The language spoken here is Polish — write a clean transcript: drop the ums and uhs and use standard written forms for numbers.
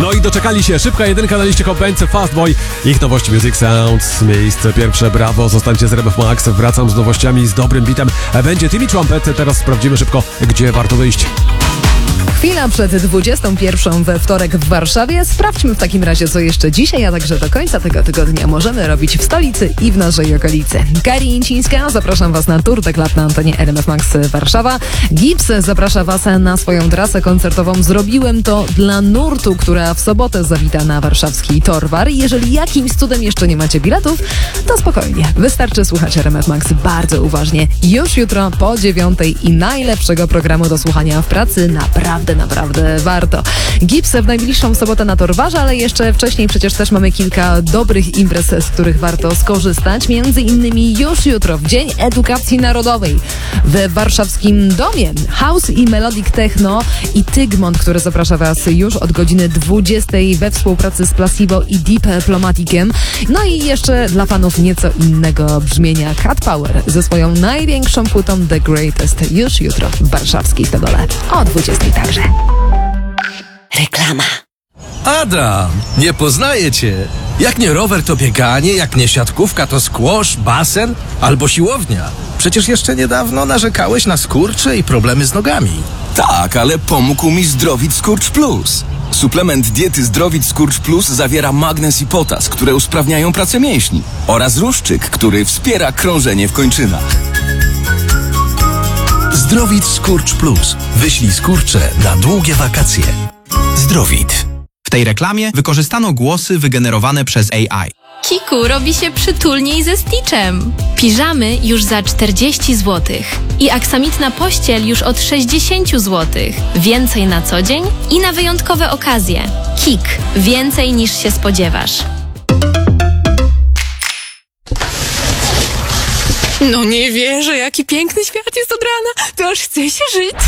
No i doczekali się. Szybka jedynka na liście Hopband's Fast Boy. Ich nowości Music Sounds. Miejsce pierwsze, brawo. Zostańcie z RMF Max. Wracam z nowościami, z dobrym bitem. Będzie Timmy Trumpet. Teraz sprawdzimy szybko, gdzie warto wyjść. Chwila przed 21 we wtorek w Warszawie. Sprawdźmy w takim razie, co jeszcze dzisiaj, a także do końca tego tygodnia możemy robić w stolicy i w naszej okolicy. Kari Incińska, zapraszam Was na Tour de Club na antenie RMF Max Warszawa. Gips zaprasza Was na swoją trasę koncertową. Zrobiłem to dla nurtu, która w sobotę zawita na warszawski Torwar. Jeżeli jakimś cudem jeszcze nie macie biletów, to spokojnie. Wystarczy słuchać RMF Max bardzo uważnie. Już jutro po 9 i najlepszego programu do słuchania w pracy naprawdę warto. Gips w najbliższą sobotę na Torwarze, ale jeszcze wcześniej przecież też mamy kilka dobrych imprez, z których warto skorzystać. Między innymi już jutro, w Dzień Edukacji Narodowej w warszawskim Domie. House i Melodic Techno i Tygmont, który zaprasza Was już od godziny 20 we współpracy z Placebo i Diplomaticiem. No i jeszcze dla fanów nieco innego brzmienia Cat Power ze swoją największą płytą The Greatest już jutro w warszawskiej Stodole o 20 także. Reklama. Adam, nie poznaję cię. Jak nie rower, to bieganie, jak nie siatkówka, to squash, basen albo siłownia. Przecież jeszcze niedawno narzekałeś na skurcze i problemy z nogami. Tak, ale pomógł mi Zdrowit Skurcz Plus. Suplement diety Zdrowit Skurcz Plus zawiera magnez i potas, które usprawniają pracę mięśni, oraz ruszczyk, który wspiera krążenie w kończynach. Zdrowit Skurcz Plus. Wyślij skurcze na długie wakacje. Zdrowit. W tej reklamie wykorzystano głosy wygenerowane przez AI. Kiku robi się przytulniej ze Stitchem. Piżamy już za 40 zł. I aksamitna pościel już od 60 zł. Więcej na co dzień i na wyjątkowe okazje. Kik. Więcej niż się spodziewasz. No nie wierzę, jaki piękny świat jest od rana. To aż chce się żyć.